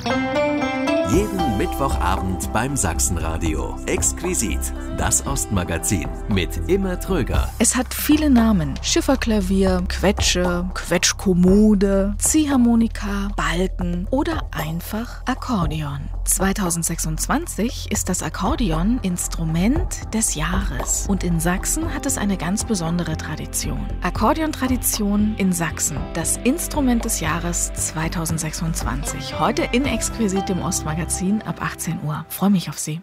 Jeden Mittwochabend beim Sachsenradio. Exquisit, das Ostmagazin mit Imme Tröger. Es hat viele Namen. Schifferklavier, Quetsche, Quetschkommode, Ziehharmonika, Balken oder einfach Akkordeon. 2026 ist das Akkordeon Instrument des Jahres. Und in Sachsen hat es eine ganz besondere Tradition. Akkordeon-Tradition in Sachsen. Das Instrument des Jahres 2026. Heute in Exquisit, dem Ostmagazin, ab 18 Uhr. Freue mich auf Sie.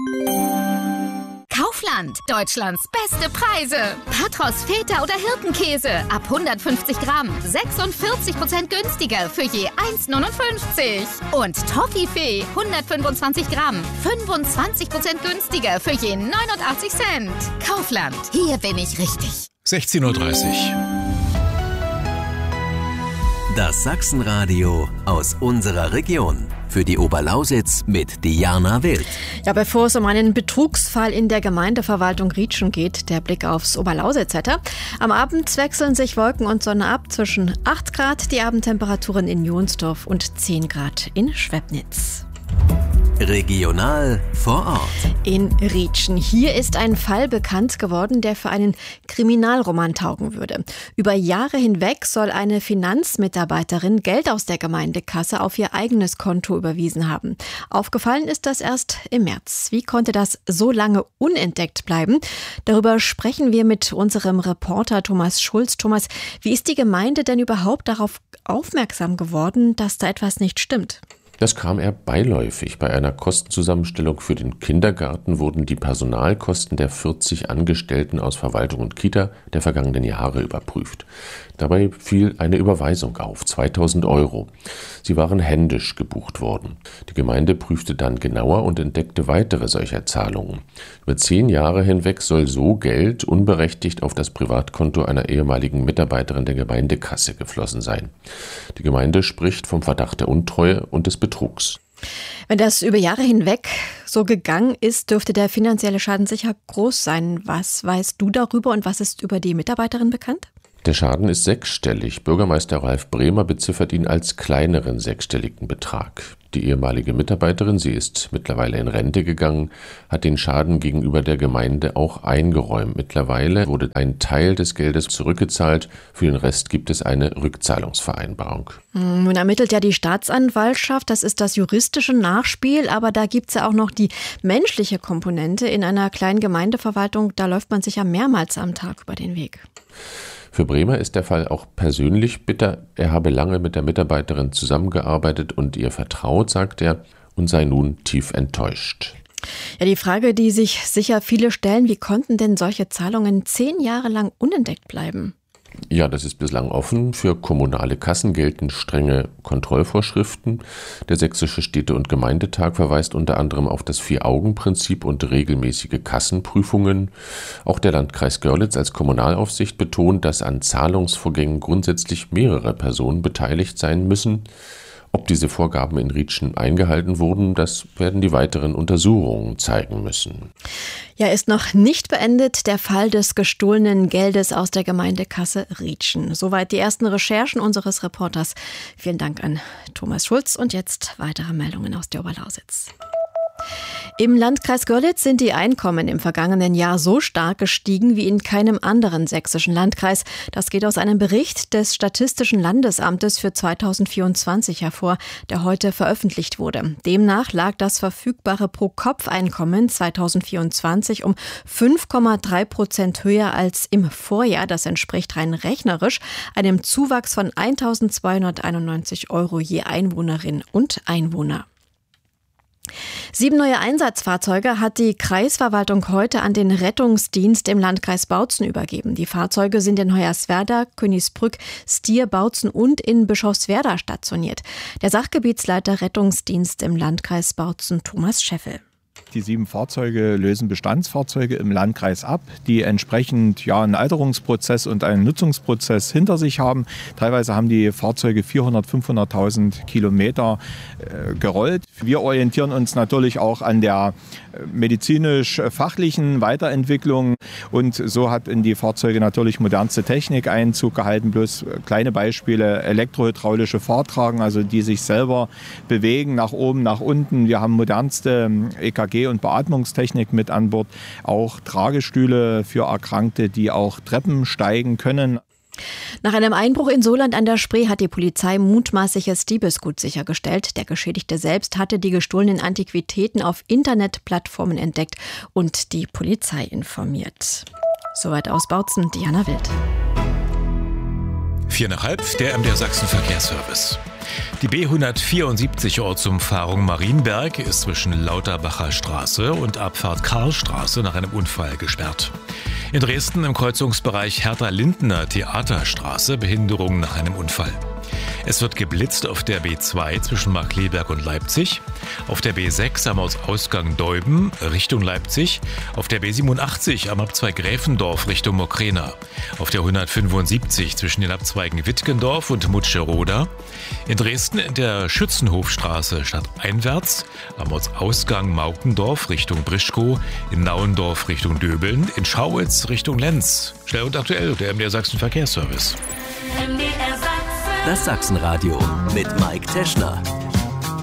Kaufland, Deutschlands beste Preise. Patros, Feta oder Hirtenkäse ab 150 Gramm, 46% günstiger für je 1,59. Und Toffifee, 125 Gramm, 25% günstiger für je 89 Cent. Kaufland, hier bin ich richtig. 16:30 Uhr. Das Sachsenradio aus unserer Region. Für die Oberlausitz mit Diana Wild. Ja, bevor es um einen Betrugsfall in der Gemeindeverwaltung Rietschen geht, der Blick aufs Oberlausitz-Wetter. Am Abend wechseln sich Wolken und Sonne ab, zwischen 8 Grad die Abendtemperaturen in Jonsdorf und 10 Grad in Schwebnitz. Regional vor Ort. In Rietschen. Hier ist ein Fall bekannt geworden, der für einen Kriminalroman taugen würde. Über Jahre hinweg soll eine Finanzmitarbeiterin Geld aus der Gemeindekasse auf ihr eigenes Konto überwiesen haben. Aufgefallen ist das erst im März. Wie konnte das so lange unentdeckt bleiben? Darüber sprechen wir mit unserem Reporter Thomas Schulz. Thomas, wie ist die Gemeinde denn überhaupt darauf aufmerksam geworden, dass da etwas nicht stimmt? Das kam eher beiläufig. Bei einer Kostenzusammenstellung für den Kindergarten wurden die Personalkosten der 40 Angestellten aus Verwaltung und Kita der vergangenen Jahre überprüft. Dabei fiel eine Überweisung auf, 2.000 €. Sie waren händisch gebucht worden. Die Gemeinde prüfte dann genauer und entdeckte weitere solcher Zahlungen. Über 10 Jahre hinweg soll so Geld unberechtigt auf das Privatkonto einer ehemaligen Mitarbeiterin der Gemeindekasse geflossen sein. Die Gemeinde spricht vom Verdacht der Untreue und des Betrugs. Wenn das über Jahre hinweg so gegangen ist, dürfte der finanzielle Schaden sicher groß sein. Was weißt du darüber und was ist über die Mitarbeiterin bekannt? Der Schaden ist sechsstellig. Bürgermeister Ralf Bremer beziffert ihn als kleineren sechsstelligen Betrag. Die ehemalige Mitarbeiterin, sie ist mittlerweile in Rente gegangen, hat den Schaden gegenüber der Gemeinde auch eingeräumt. Mittlerweile wurde ein Teil des Geldes zurückgezahlt, für den Rest gibt es eine Rückzahlungsvereinbarung. Nun ermittelt ja die Staatsanwaltschaft, das ist das juristische Nachspiel, aber da gibt es ja auch noch die menschliche Komponente. In einer kleinen Gemeindeverwaltung, da läuft man sich ja mehrmals am Tag über den Weg. Für Bremer ist der Fall auch persönlich bitter. Er habe lange mit der Mitarbeiterin zusammengearbeitet und ihr vertraut, sagt er, und sei nun tief enttäuscht. Ja, die Frage, die sich sicher viele stellen, wie konnten denn solche Zahlungen 10 Jahre lang unentdeckt bleiben? Ja, das ist bislang offen. Für kommunale Kassen gelten strenge Kontrollvorschriften. Der Sächsische Städte- und Gemeindetag verweist unter anderem auf das 4-Augen-Prinzip und regelmäßige Kassenprüfungen. Auch der Landkreis Görlitz als Kommunalaufsicht betont, dass an Zahlungsvorgängen grundsätzlich mehrere Personen beteiligt sein müssen. Ob diese Vorgaben in Rietschen eingehalten wurden, das werden die weiteren Untersuchungen zeigen müssen. Ja, ist noch nicht beendet der Fall des gestohlenen Geldes aus der Gemeindekasse Rietschen. Soweit die ersten Recherchen unseres Reporters. Vielen Dank an Thomas Schulz und jetzt weitere Meldungen aus der Oberlausitz. Im Landkreis Görlitz sind die Einkommen im vergangenen Jahr so stark gestiegen wie in keinem anderen sächsischen Landkreis. Das geht aus einem Bericht des Statistischen Landesamtes für 2024 hervor, der heute veröffentlicht wurde. Demnach lag das verfügbare Pro-Kopf-Einkommen 2024 um 5,3% höher als im Vorjahr. Das entspricht rein rechnerisch einem Zuwachs von 1.291 € je Einwohnerin und Einwohner. 7 neue Einsatzfahrzeuge hat die Kreisverwaltung heute an den Rettungsdienst im Landkreis Bautzen übergeben. Die Fahrzeuge sind in Hoyerswerda, Königsbrück, Stier, Bautzen und in Bischofswerda stationiert. Der Sachgebietsleiter Rettungsdienst im Landkreis Bautzen, Thomas Scheffel. Die 7 Fahrzeuge lösen Bestandsfahrzeuge im Landkreis ab, die entsprechend einen Alterungsprozess und einen Nutzungsprozess hinter sich haben. Teilweise haben die Fahrzeuge 400.000, 500.000 Kilometer gerollt. Wir orientieren uns natürlich auch an der medizinisch-fachlichen Weiterentwicklung und so hat in die Fahrzeuge natürlich modernste Technik Einzug gehalten. Bloß kleine Beispiele, elektrohydraulische Fahrtragen, also die sich selber bewegen, nach oben, nach unten. Wir haben modernste EKG- und Beatmungstechnik mit an Bord, auch Tragestühle für Erkrankte, die auch Treppen steigen können. Nach einem Einbruch in Sohland an der Spree hat die Polizei mutmaßliches Diebesgut sichergestellt. Der Geschädigte selbst hatte die gestohlenen Antiquitäten auf Internetplattformen entdeckt und die Polizei informiert. Soweit aus Bautzen, Diana Wild. 4,5, der MDR Sachsen Verkehrsservice. Die B174 Ortsumfahrung Marienberg ist zwischen Lauterbacher Straße und Abfahrt Karlstraße nach einem Unfall gesperrt. In Dresden im Kreuzungsbereich Hertha-Lindner Theaterstraße Behinderung nach einem Unfall. Es wird geblitzt auf der B2 zwischen Markkleeberg und Leipzig, auf der B6 am Ortsausgang Deuben Richtung Leipzig, auf der B87 am Abzweig Gräfendorf Richtung Mokrena, auf der 175 zwischen den Abzweigen Wittgendorf und Mutscheroda, in Dresden in der Schützenhofstraße stadteinwärts, am Ortsausgang Maukendorf Richtung Brischkow, in Nauendorf Richtung Döbeln, in Schauitz Richtung Lenz. Schnell und aktuell, der MDR Sachsen Verkehrsservice. Das Sachsenradio mit Mike Teschner.